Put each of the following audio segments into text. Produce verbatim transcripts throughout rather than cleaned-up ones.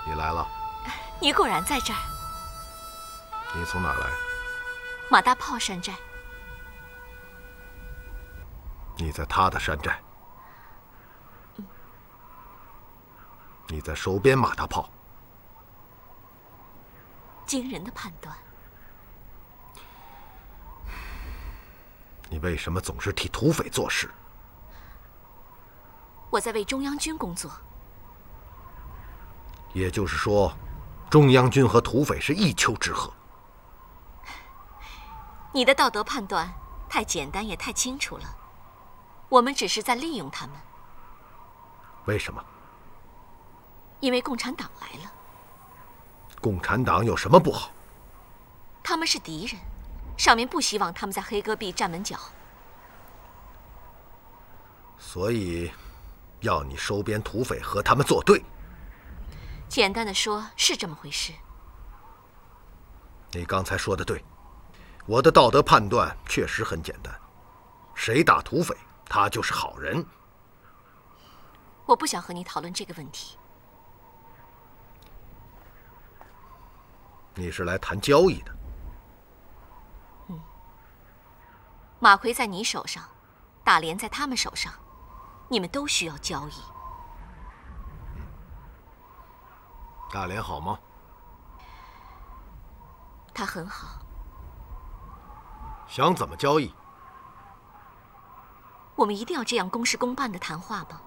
你来了。 你果然在这儿。 你从哪来？ 马大炮山寨。 你在他的山寨？ 嗯。 你在收编马大炮？ 惊人的判断。 你为什么总是替土匪做事？ 我在为中央军工作。 也就是说，中央军和土匪是一丘之貉。 你的道德判断太简单也太清楚了。我们只是在利用他们。 为什么？ 因为共产党来了。 共产党有什么不好？ 他们是敌人，上面不希望他们在黑戈壁站稳脚。 所以，要你收编土匪和他们作对。 简单的说，是这么回事。 你刚才说的对，我的道德判断确实很简单，谁打土匪，他就是好人。 我不想和你讨论这个问题。 你是来谈交易的。 嗯。马奎在你手上，大连在他们手上，你们都需要交易。 大连好吗？ 他很好。 想怎么交易？ 我们一定要这样公事公办的谈话吗？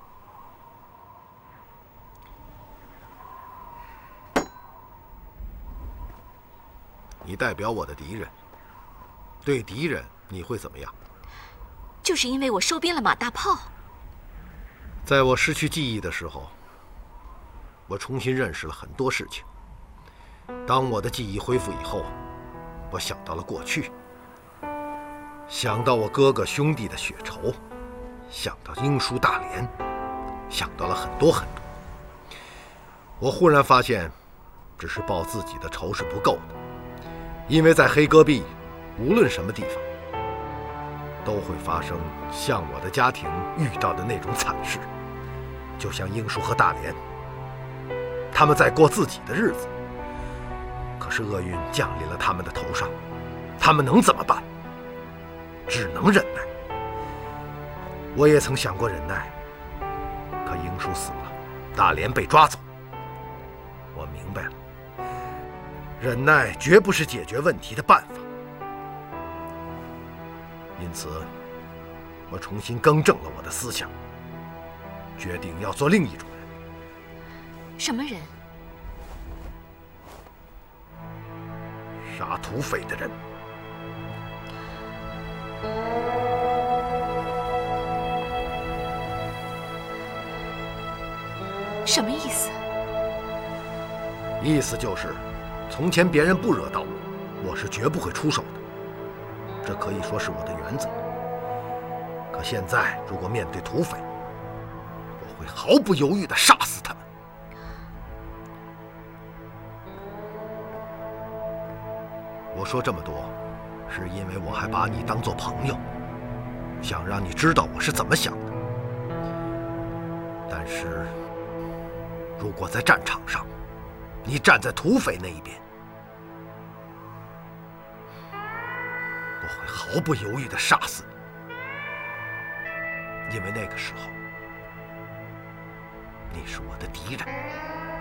你代表我的敌人，对敌人你会怎么样？ 就是因为我收编了马大炮。 在我失去记忆的时候，我重新认识了很多事情。当我的记忆恢复以后，我想到了过去，想到我哥哥兄弟的血仇，想到英叔大连，想到了很多很多。我忽然发现，只是报自己的仇是不够的，因为在黑戈壁，无论什么地方，都会发生像我的家庭遇到的那种惨事，就像英叔和大连，他们在过自己的日子，可是厄运降临了他们的头上，他们能怎么办？只能忍耐。我也曾想过忍耐，可英叔死了，大连被抓走，我明白了，忍耐绝不是解决问题的办法。因此，我重新更正了我的思想，决定要做另一种人。 什么人？ 杀土匪的人。 什么意思？ 意思就是，从前别人不惹到我，我是绝不会出手的。这可以说是我的原则。可现在，如果面对土匪，我会毫不犹豫地杀死他们。我说这么多，是因为我还把你当作朋友，想让你知道我是怎么想的。但是，如果在战场上，你站在土匪那一边，我会毫不犹豫地杀死你，因为那个时候，你是我的敌人。